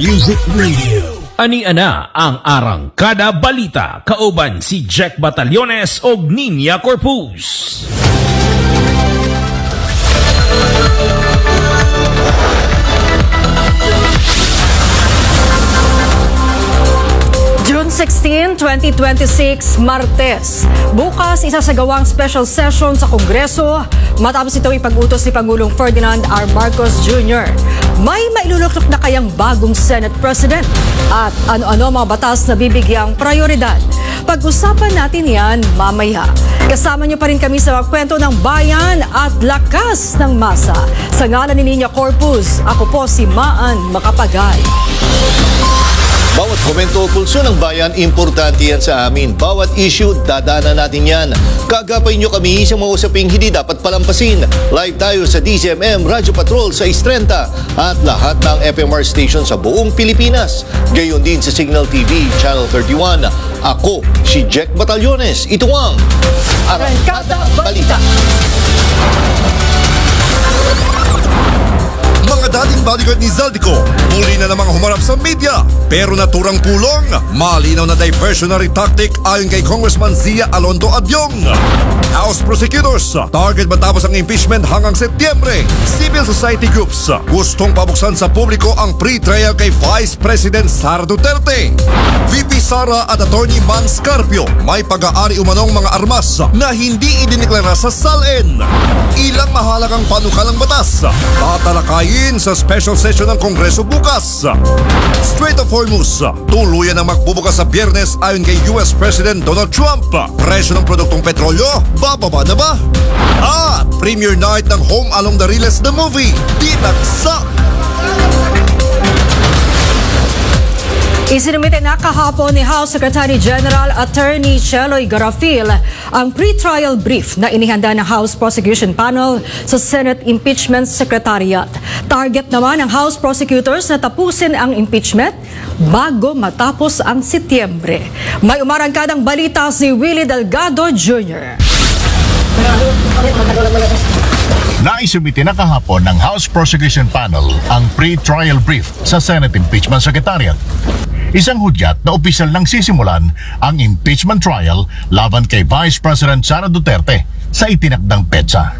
Music Radio. Ani-ana ang Arangkada Balita, kauban si Jack Batallones og Ninya Corpus. June 16, 2026, Martes. Bukas, isasagawang special session sa Kongreso matapos ito ipag-utos ni Pangulong Ferdinand R. Marcos Jr. May mailuluklok na kayang bagong Senate President at ano-ano mga batas na bibigyang prioridad. Pag-usapan natin yan mamaya. Kasama niyo pa rin kami sa kwento ng bayan at lakas ng masa. Sa ngalan ni Ninya Corpus, ako po si Maan Makapagay. Bawat komento o pulso ng bayan, importante yan sa amin. Bawat issue, dadaanan natin yan. Kagapay nyo kami sa mga usaping hindi dapat palampasin. Live tayo sa DZMM Radio Patrol sa 630 at lahat ng FMR station sa buong Pilipinas. Gayon din sa Signal TV, Channel 31. Ako, si Jack Batallones. Ito ang Arangkada Balita. Mga dating bodyguard ni Zaldico, muli na namang humarap sa media. Pero naturang pulong, malinaw na diversionary tactic ayon kay Congressman Zia Alondo Adyong. House prosecutors, target matapos ang impeachment hanggang Setyembre. Civil society groups, gustong pabuksan sa publiko ang pre-trial kay Vice President Sara Duterte. VP Sara at Attorney Man Scarpio, may pag-aari umanong mga armas na hindi idineklara sa SALN. Ilang mahalagang panukalang batas, tatalakayin sa special session ng Kongreso bukas. Strait of Hormuz, tuluyan ang magbubukas sa Biyernes ayon kay US President Donald Trump. Presyo ng produktong petrolyo, bababa na ba? At premiere night ng Home Along the Riles the movie, dinagsa. Isinumite na kahapon ni House Secretary General Attorney Cheloy Garafil ang pre-trial brief na inihanda ng House Prosecution Panel sa Senate Impeachment Secretariat. Target naman ng House Prosecutors na tapusin ang impeachment bago matapos ang Setyembre. May umarangkadang balita si Willie Delgado Jr. Naisumite na kahapon ng House Prosecution Panel ang pre-trial brief sa Senate Impeachment Secretariat. Isang hudyat na opisyal nang sisimulan ang impeachment trial laban kay Vice President Sara Duterte sa itinakdang petsa.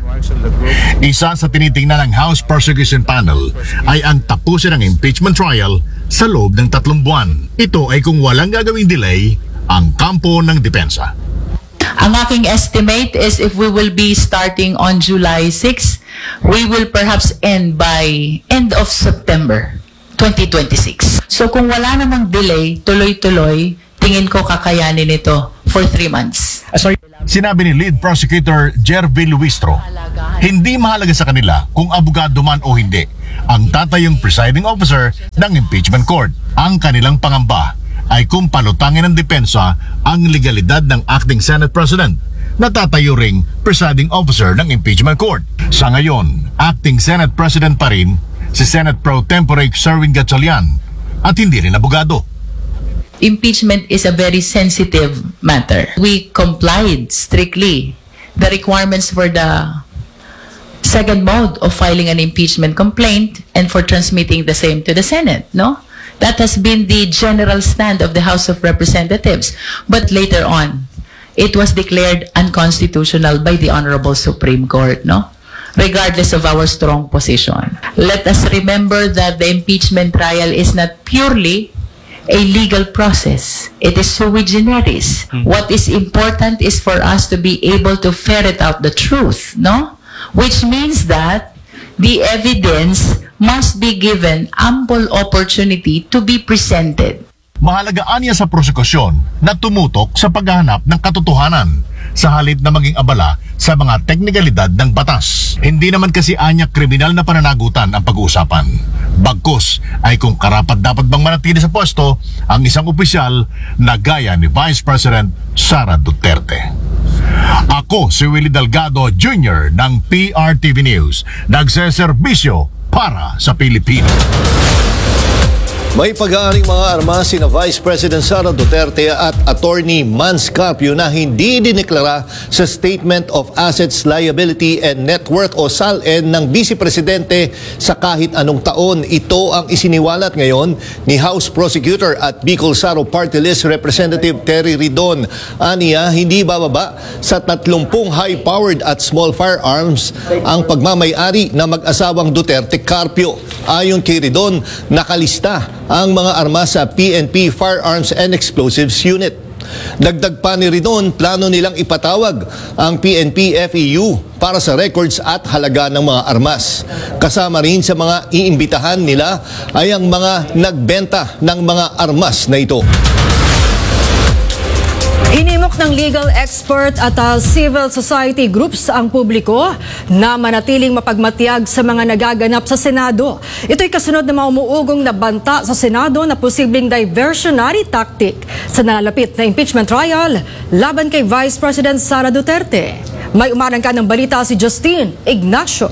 Isa sa tinitingnan ng House Prosecution Panel ay ang tapusin ang impeachment trial sa loob ng 3 buwan. Ito ay kung walang gagawing delay ang kampo ng depensa. Ang aking estimate is if we will be starting on July 6, we will perhaps end by end of September 2026. So kung wala namang delay, tuloy-tuloy, tingin ko kakayanin ito for 3 months. Sinabi ni Lead Prosecutor Jervy Luistro, hindi mahalaga sa kanila kung abogado man o hindi ang tatayong presiding officer ng impeachment court. Ang kanilang pangamba ay kung palutangin ng depensa ang legalidad ng acting Senate President na tatayo ring presiding officer ng impeachment court. Sa ngayon, acting Senate President pa rin si Senate Pro Tempore Sherwin Gatchalian at hindi rin abogado. Impeachment is a very sensitive matter. We complied strictly the requirements for the second mode of filing an impeachment complaint and for transmitting the same to the Senate, no? That has been the general stand of the House of Representatives. But later on, it was declared unconstitutional by the Honorable Supreme Court, no? Regardless of our strong position. Let us remember that the impeachment trial is not purely a legal process. It is sui generis. What is important is for us to be able to ferret out the truth, no? Which means that the evidence must be given ample opportunity to be presented. Mahalagaan niya sa prosekusyon na tumutok sa paghahanap ng katotohanan sa halip na maging abala sa mga teknikalidad ng batas. Hindi naman kasi anya kriminal na pananagutan ang pag-uusapan. Bagkus ay kung karapat dapat bang manatili sa pwesto ang isang opisyal na gaya ni Vice President Sara Duterte. Ako si Willie Delgado Jr. ng PRTV News, nagseserbisyo para sa Pilipino. May pag-aaring mga armas sina Vice President Sara Duterte at Attorney Mans Carpio na hindi dineklara sa Statement of Assets, Liability and Net Worth o SALN ng Vice Presidente sa kahit anong taon. Ito ang isiniwalat ngayon ni House Prosecutor at Bicol Saro Party List Representative Terry Ridon. Aniya, hindi bababa sa 30 high-powered at small firearms ang pagmamay-ari na mag-asawang Duterte Carpio. Ayon kay Ridon, nakalista ang mga armas sa PNP Firearms and Explosives Unit. Dagdag pa ni Ridon, plano nilang ipatawag ang PNP FEU para sa records at halaga ng mga armas. Kasama rin sa mga iimbitahan nila ay ang mga nagbenta ng mga armas na ito. Hinimok ng legal expert at civil society groups ang publiko na manatiling mapagmatiyag sa mga nagaganap sa Senado. Ito'y kasunod ng mga umuugong na banta sa Senado na posibleng diversionary tactic sa nalalapit na impeachment trial laban kay Vice President Sara Duterte. May umarangka ng balita si Justine Ignacio.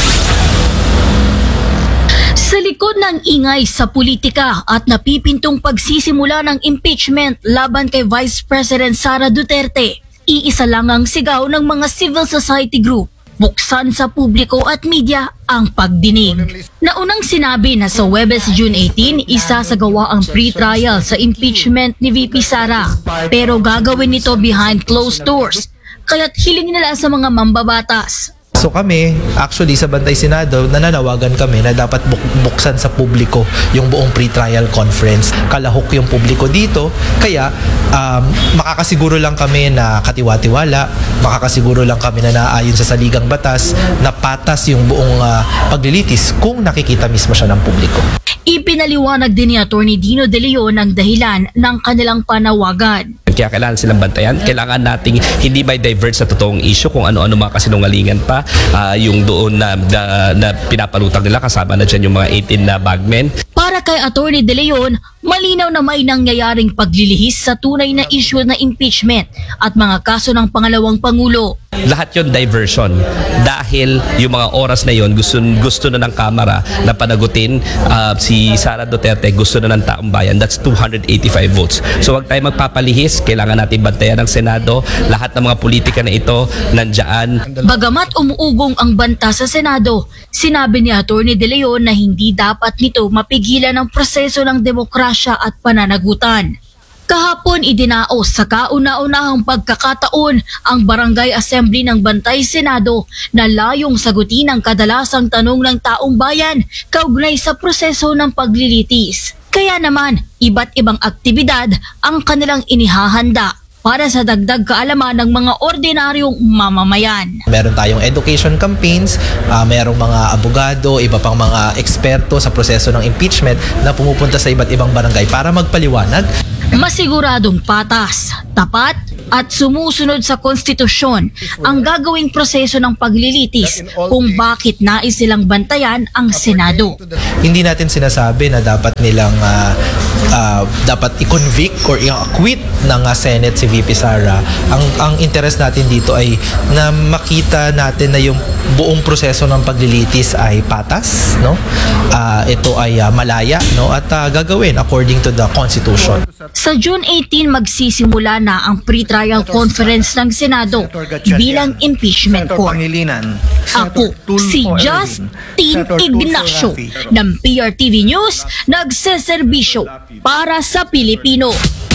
Sa likod ng ingay sa politika at napipintong pagsisimula ng impeachment laban kay Vice President Sara Duterte, iisa lang ang sigaw ng mga civil society group. Buksan sa publiko at media ang pagdinig. Naunang sinabi na sa Huwebes, June 18, isasagawa ang pre-trial sa impeachment ni VP Sara. Pero gagawin nito behind closed doors. Kaya't hiling nila sa mga mambabatas. So kami, actually sa Bantay Senado, nananawagan kami na dapat buksan sa publiko yung buong pre-trial conference. Kalahok yung publiko dito, kaya makakasiguro lang kami na katiwa-tiwala, makakasiguro lang kami na naayon sa saligang batas, na patas yung buong paglilitis kung nakikita mismo siya ng publiko. Ipinaliwanag din ni Atty. Dino De Leon ang dahilan ng kanilang panawagan. Kaya kailangan silang bantayan. Kailangan nating hindi may divert sa totoong issue kung ano-ano mga kasinungalingan pa. Yung doon na pinapalutang nila, kasama na dyan yung mga 18 na bagmen. Para kay Atty. De Leon, malinaw na may nangyayaring paglilihis sa tunay na issue na impeachment at mga kaso ng pangalawang Pangulo. Lahat yon diversion dahil yung mga oras na yon gusto na ng Kamara na panagutin si Sara Duterte, gusto na ng taong bayan. That's 285 votes. So wag tayo magpapalihis, kailangan natin bantayan ng Senado. Lahat ng mga politika na ito nandyan. Bagamat umuugong ang banta sa Senado, sinabi ni Atty. De Leon na hindi dapat nito mapigilan ang proseso ng demokrasya at pananagutan. Kahapon idinaos sa kauna-unahang pagkakataon ang Barangay Assembly ng Bantay Senado na layong sagutin ang kadalasang tanong ng taong bayan kaugnay sa proseso ng paglilitis. Kaya naman, iba't ibang aktibidad ang kanilang inihahanda para sa dagdag kaalaman ng mga ordinaryong mamamayan. Meron tayong education campaigns, merong mga abogado, iba pang mga eksperto sa proseso ng impeachment na pumupunta sa iba't ibang barangay para magpaliwanag. Masiguradong patas, tapat at sumusunod sa konstitusyon ang gagawing proseso ng paglilitis kung bakit nais silang bantayan ang Senado. Hindi natin sinasabi na dapat nilang dapat i-convict or i-acquit ng Senate si VP Sara. Ang interest natin dito ay na makita natin na yung buong proseso ng paglilitis ay patas, no? Ito ay malaya, no? At gagawin according to the Constitution. Sa June 18 magsisimula na ang pre-trial conference ng Senado bilang impeachment court. Ako si Justine Ignacio ng PRTV News, nagseserbisyo para sa Pilipino.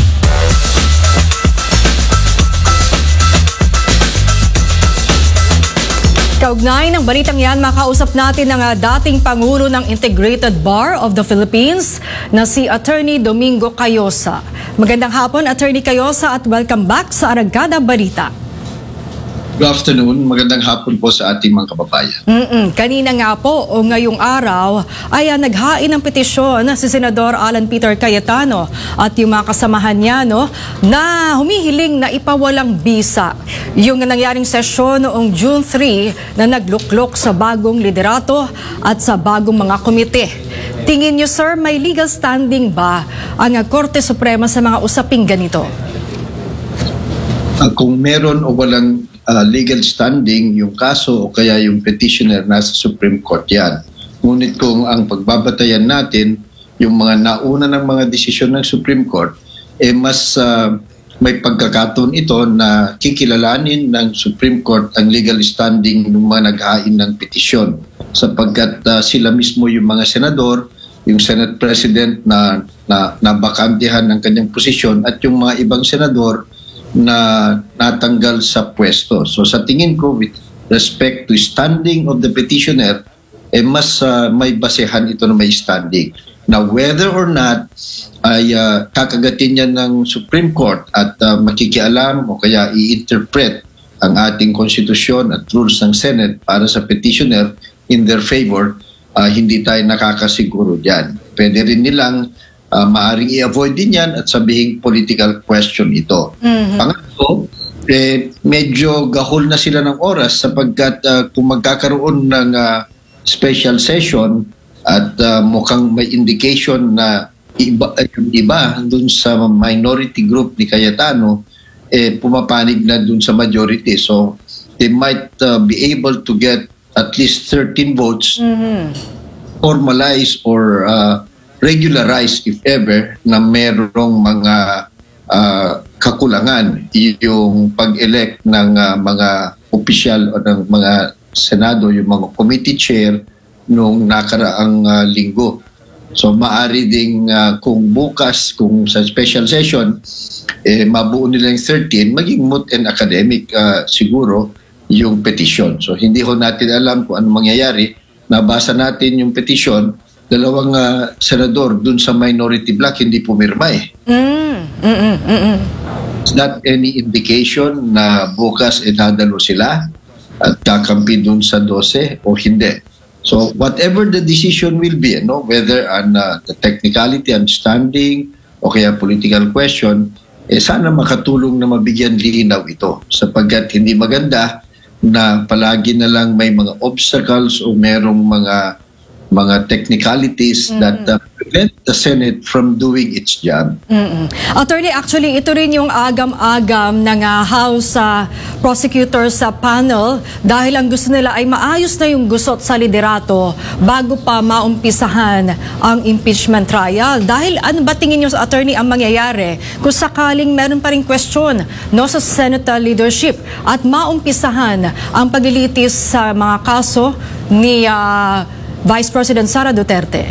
Kaugnay ng balitang yan, makausap natin ang dating Pangulo ng Integrated Bar of the Philippines na si Attorney Domingo Cayosa. Magandang hapon, Attorney Cayosa, at welcome back sa Arangkada Balita. Good afternoon. Magandang hapon po sa ating mga kababayan. Kanina nga po o ngayong araw ay naghain ng petisyon si Senador Alan Peter Cayetano at yung mga kasamahan niya na humihiling na ipawalang bisa. Yung nangyaring sesyon noong June 3 na nagluklok sa bagong liderato at sa bagong mga komite. Tingin niyo, sir, may legal standing ba ang Korte Suprema sa mga usaping ganito? Kung meron o walang legal standing yung kaso o kaya yung petitioner nasa Supreme Court yan. Ngunit kung ang pagbabatayan natin yung mga nauna ng mga desisyon ng Supreme Court, mas may pagkakataon ito na kikilalanin ng Supreme Court ang legal standing ng mga naghain ng petisyon sapagkat sila mismo yung mga senador, yung Senate President na bakantihan ng kanyang posisyon at yung mga ibang senador na natanggal sa pwesto. So sa tingin ko, with respect to standing of the petitioner, mas may basehan ito na may standing. Now, whether or not ay kakagatin niya ng Supreme Court at makikialam o kaya i-interpret ang ating konstitusyon at rules ng Senate para sa petitioner in their favor, hindi tayo nakakasiguro dyan. Pwede rin nilang maaring i-avoid din yan at sabihin political question ito. Pangatlo, medyo gahol na sila ng oras sapagkat kung magkakaroon ng special session at mukhang may indication na iba dun sa minority group ni Cayetano, pumapanig na dun sa majority. So, they might be able to get at least 13 votes, formalize or regularize, if ever, na merong mga kakulangan yung pag-elect ng mga opisyal o ng mga Senado, yung mga committee chair nung nakaraang linggo. So maaari ding kung bukas, kung sa special session, mabuo nila yung 13, maging moot and academic siguro yung petition. So hindi ho natin alam kung ano mangyayari. Nabasa natin yung petition, dalawang senador dun sa minority bloc hindi pumirma eh. It's not any indication na bukas dadalo sila at kakampi dun sa 12 o hindi. So whatever the decision will be, whether on the technicality and standing o kaya political question, sana makatulong na mabigyan linaw ito sapagkat hindi maganda na palagi na lang may mga obstacles o merong mga technicalities that prevent the Senate from doing its job. Attorney, actually, ito rin yung agam-agam ng House prosecutors sa panel dahil ang gusto nila ay maayos na yung gusot sa liderato bago pa maumpisahan ang impeachment trial. Dahil ano ba tingin nyo sa attorney ang mangyayari kung sakaling meron pa rin question sa Senate leadership at maumpisahan ang paglilitis sa mga kaso ni Vice President Sara Duterte?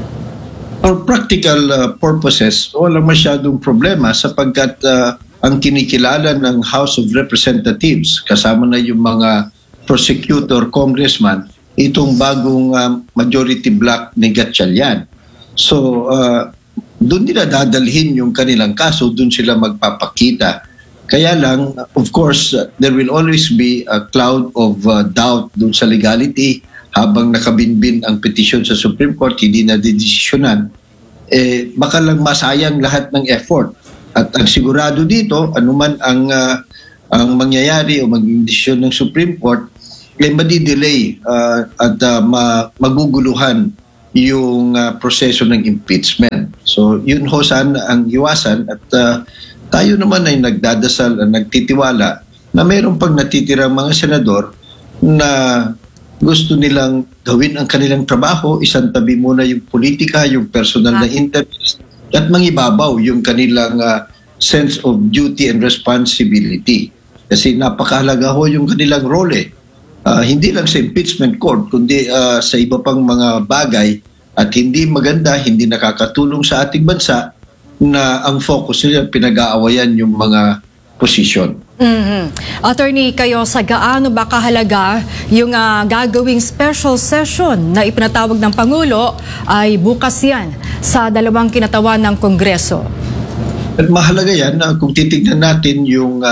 For practical purposes, walang masyadong problema sapagkat ang kinikilala ng House of Representatives, kasama na yung mga prosecutor, congressman, itong bagong majority bloc ni Gatchalian. So, doon nila dadalhin yung kanilang kaso, doon sila magpapakita. Kaya lang, of course, there will always be a cloud of doubt doon sa legality. Habang nakabinbin ang petisyon sa Supreme Court, hindi na didesisyonan, baka lang masayang lahat ng effort. At ang sigurado dito, anuman ang mangyayari o maging desisyon ng Supreme Court, madi-delay at maguguluhan yung proseso ng impeachment. So yun ho sana ang iwasan at tayo naman ay nagdadasal at nagtitiwala na mayroon pang natitirang mga senador na gusto nilang gawin ang kanilang trabaho, isang tabi muna yung politika, yung personal na interest, at mangibabaw yung kanilang sense of duty and responsibility. Kasi napakahalaga ho yung kanilang role. Hindi lang sa impeachment court, kundi sa iba pang mga bagay at hindi maganda, hindi nakakatulong sa ating bansa na ang focus nila pinag-aawayan yung mga posisyon. Attorney, kayo sa gaano ba kahalaga yung gagawing special session na ipinatawag ng Pangulo ay bukas yan sa dalawang kinatawan ng Kongreso? At mahalaga yan kung titignan natin yung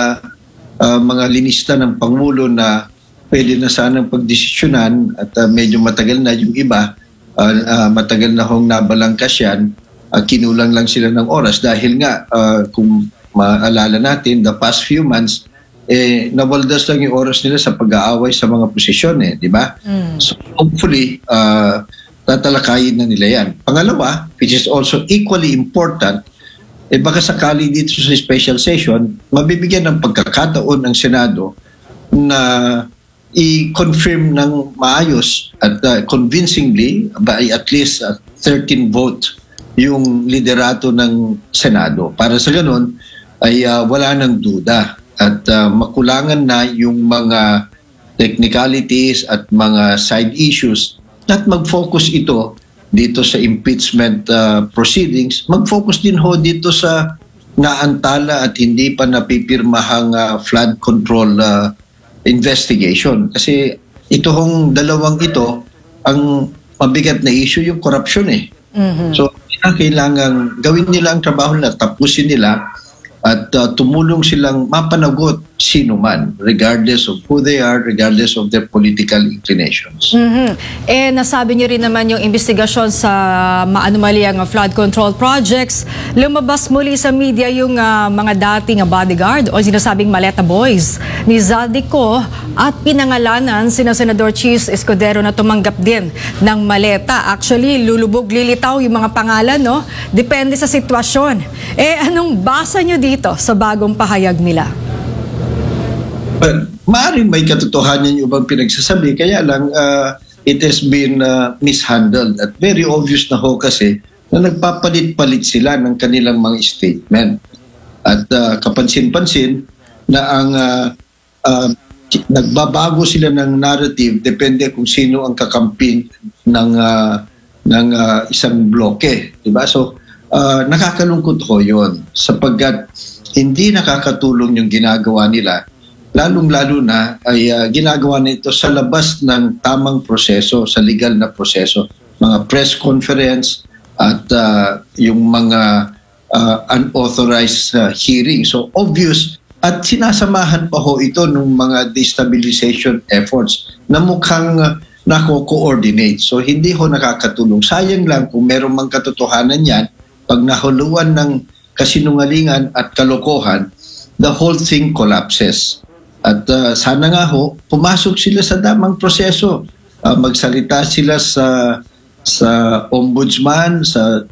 mga linista ng Pangulo na pwede na sanang pagdesisyonan at medyo matagal na yung iba, matagal na hong nabalangkas yan, kinulang lang sila ng oras dahil nga kung maalala natin, the past few months, nawaldas lang yung oras nila sa pag-aaway sa mga posisyon, di ba? So hopefully, tatalakayin na nila yan. Pangalawa, which is also equally important, baka sakali dito sa special session, mabibigyan ng pagkakataon ng Senado na i-confirm ng maayos at convincingly by at least 13 votes yung liderato ng Senado. Para sa ganun ay wala nang duda at makulangan na yung mga technicalities at mga side issues at mag-focus ito dito sa impeachment proceedings. Mag-focus din ho dito sa naantala at hindi pa napipirmahang flood control investigation. Kasi ito hong dalawang ito, ang mabigat na issue yung corruption eh. So, kailangan gawin nila ang trabaho nila, tapusin nila at tumulong silang mapanagot sino man, regardless of who they are, regardless of their political inclinations. Nasabi niyo rin naman yung investigasyon sa maanomaliang flood control projects. Lumabas muli sa media yung mga dating bodyguard o sinasabing Maleta Boys ni Zaldico at pinangalanan sina Senador Chis Escudero na tumanggap din ng maleta. Actually, lulubog-lilitaw yung mga pangalan, no? Depende sa sitwasyon. Anong basa niyo dito sa bagong pahayag nila? Well, maaaring may katotohanan yung ibang pinagsasabi, kaya lang it has been mishandled at very obvious na ho kasi na nagpapalit-palit sila ng kanilang mga statement. At kapansin-pansin na ang nagbabago sila ng narrative depende kung sino ang kakampin ng isang bloke. Diba? So, nakakalungkot ho yun sapagkat hindi nakakatulong yung ginagawa nila. Lalong-lalo na ay ginagawa nito sa labas ng tamang proseso, sa legal na proseso. Mga press conference at yung mga unauthorized hearing. So obvious at sinasamahan pa ho ito ng mga destabilization efforts na mukhang nako-coordinate. So hindi ho nakakatulong. Sayang lang kung meron mang katotohanan yan, pag nahuluan ng kasinungalingan at kalokohan, the whole thing collapses. At sana nga ho, pumasok sila sa damang proseso. Magsalita sila sa ombudsman, sa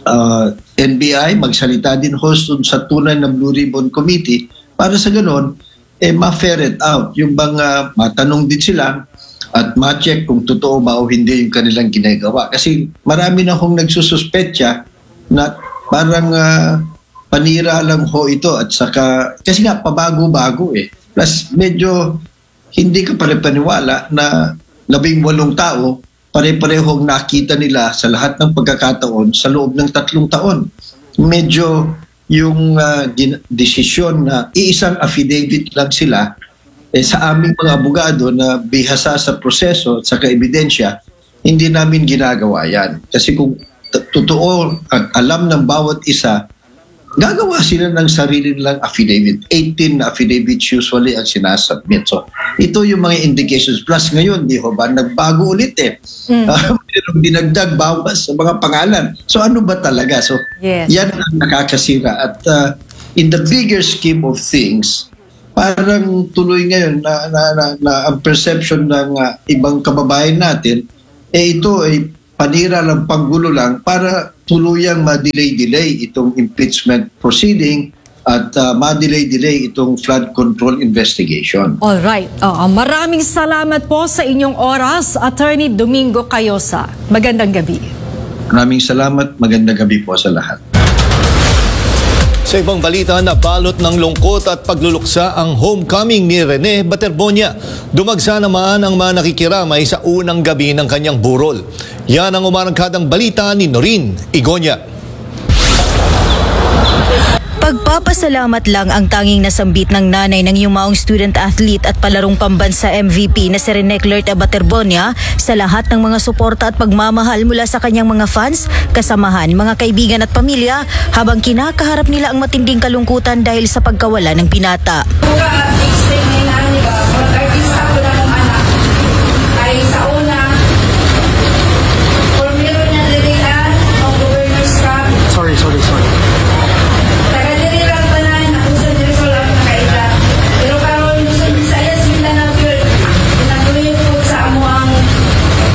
NBI, magsalita din ho sa tunay na Blue Ribbon Committee para sa ganon, ma-ferret out. Yung bang matanong din sila at ma-check kung totoo ba o hindi yung kanilang ginagawa. Kasi marami na hong nagsususpetya na parang panira lang ho ito at saka, kasi nga pabago-bago eh. Plus, medyo hindi ka paniwala na 18 tao, pare-parehong nakita nila sa lahat ng pagkakataon sa loob ng 3 taon. Medyo yung desisyon na iisang affidavit lang sila sa aming mga abogado na bihasa sa proseso at sa kaebidensya, hindi namin ginagawa yan. Kasi kung totoo at alam ng bawat isa, gagawa sila ng sarili nilang affidavit. 18 na affidavits usually ang sinasubmit. So, ito yung mga indications. Plus ngayon, di ho ba, nagbago ulit eh. Merong dinagdag bawas sa mga pangalan. So, ano ba talaga? So, yan ang nakakasira. At in the bigger scheme of things, parang tuloy ngayon na ang perception ng ibang kababayan natin, ito ay panira lang, panggulo lang para tuluyang ma-delay itong impeachment proceeding at ma-delay itong flood control investigation. Alright. Maraming salamat po sa inyong oras, Attorney Domingo Cayosa. Magandang gabi. Maraming salamat. Magandang gabi po sa lahat. Sa ibang balita, nabalot ng lungkot at pagluluksa ang homecoming ni Rene Baterbonia. Dumagsa naman ang mga nakikiramay sa unang gabi ng kanyang burol. Yan ang umarangkadang balita ni Noreen Igonia. Pagpapasalamat lang ang tanging nasambit ng nanay ng yumaong student athlete at palarong pambansa MVP na si Rene Clerta Baterbonia sa lahat ng mga suporta at pagmamahal mula sa kanyang mga fans, kasamahan, mga kaibigan at pamilya habang kinakaharap nila ang matinding kalungkutan dahil sa pagkawala ng binata.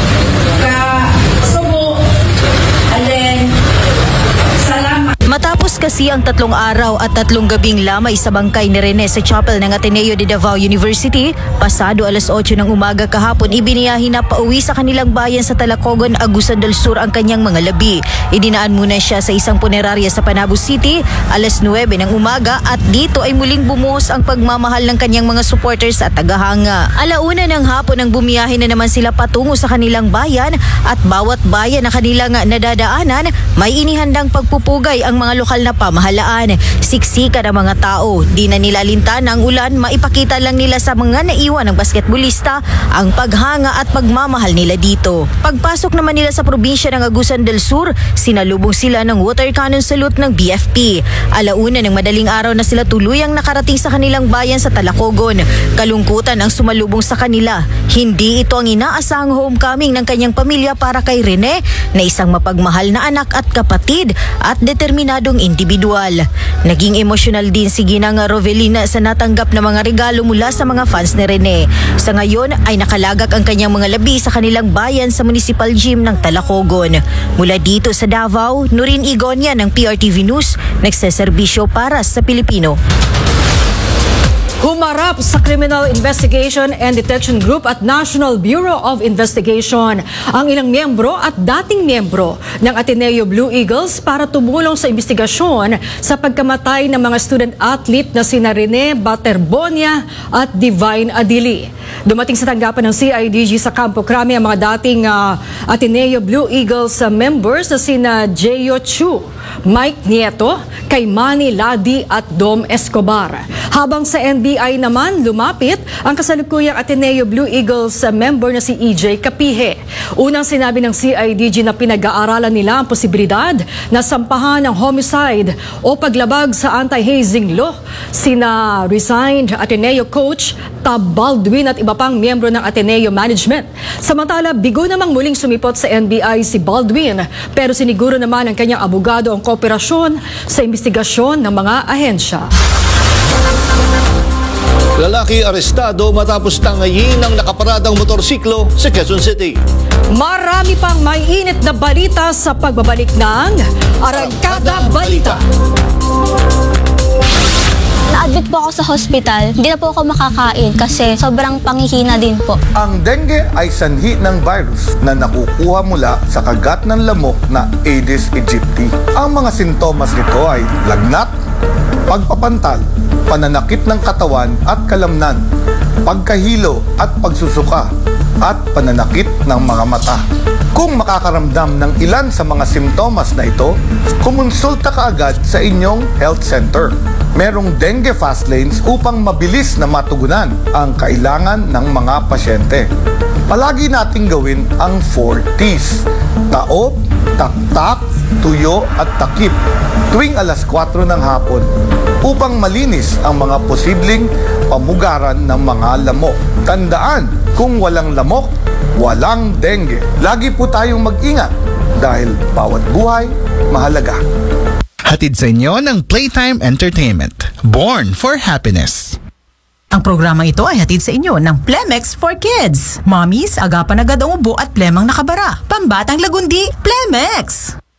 Matapos kasi ang 3 araw at 3 gabing lamay sa bangkay ni Rene sa chapel ng Ateneo de Davao University. Pasado alas 8 ng umaga kahapon, ibiniyahin na pauwi sa kanilang bayan sa Talacogon, Agusan del Sur ang kanyang mga labi. Idinaan muna siya sa isang punerarya sa Panabo City alas 9 ng umaga at dito ay muling bumuhos ang pagmamahal ng kanyang mga supporters at tagahanga. Alauna ng hapon ang bumiyahe na naman sila patungo sa kanilang bayan at bawat bayan na kanilang nadadaanan may inihandang pagpupugay ang mga lokal na pamahalaan. Siksikan ang mga tao, di na nila lintan ang ulan, maipakita lang nila sa mga naiwan ng basketballista ang paghanga at pagmamahal nila dito. Pagpasok naman nila sa probinsya ng Agusan del Sur, sinalubong sila ng water cannon salute ng BFP. Alauna ng madaling araw na sila tuluyang nakarating sa kanilang bayan sa Talacogon. Kalungkutan ang sumalubong sa kanila. Hindi ito ang inaasahang homecoming ng kanyang pamilya para kay Rene na isang mapagmahal na anak at kapatid at determinadong individual. Naging emosyonal din si Ginang Rovelina sa natanggap na mga regalo mula sa mga fans ni Rene. Sa ngayon ay nakalagak ang kanyang mga labi sa kanilang bayan sa Municipal Gym ng Talacogon. Mula dito sa Davao, Nurin Igonia ng PRTV News, nagseserbisyo para sa Pilipino. Humarap sa Criminal Investigation and Detection Group at National Bureau of Investigation ang ilang miyembro at dating miyembro ng Ateneo Blue Eagles para tumulong sa investigasyon sa pagkamatay ng mga student-athlete na sina Rene Baterbonia at Divine Adili. Dumating sa tanggapan ng CIDG sa Campo Crame ang mga dating Ateneo Blue Eagles members na sina Jeyo Chu, Mike Nieto, Kaymani Ladi at Dom Escobar. Habang sa NBI naman, lumapit ang kasalukuyang Ateneo Blue Eagles member na si EJ Capihe. Unang sinabi ng CIDG na pinag-aaralan nila ang posibilidad na sampahan ng homicide o paglabag sa anti-hazing law sina resigned Ateneo coach Tab Baldwin at iba pang miyembro ng Ateneo management. Samantala, bigo namang muling sumipot sa NBI si Baldwin pero siniguro naman ng kanyang abogado ang kooperasyon sa investigasyon ng mga ahensya. Lalaki arestado matapos tangayin ng nakaparadang motorsiklo sa Quezon City. Marami pang may init na balita sa pagbabalik ng Arangkada Balita. Na-admit po ako sa hospital. Hindi na po ako makakain kasi sobrang panghihina din po. Ang dengue ay sanhi ng virus na nakukuha mula sa kagat ng lamok na Aedes aegypti. Ang mga sintomas nito ay lagnat, pagpapantal, pananakit ng katawan at kalamnan, pagkahilo at pagsusuka, at pananakit ng mga mata. Kung makakaramdam ng ilan sa mga simptomas na ito, kumonsulta kaagad sa inyong health center. Merong dengue fast lanes upang mabilis na matugunan ang kailangan ng mga pasyente. Palagi nating gawin ang 4 T's. Taob, taktak, tuyo at takip tuwing alas 4 ng hapon upang malinis ang mga posibleng pamugaran ng mga lamok. Tandaan, kung walang lamok, walang dengue. Lagi po tayong mag-ingat dahil bawat buhay mahalaga. Hatid sa inyo ng Playtime Entertainment. Born for Happiness. Ang programang ito ay hatid sa inyo ng Plemex for Kids. Mommies, agapan agad ang ubo at plemang nakabara. Pambatang lagundi, Plemex!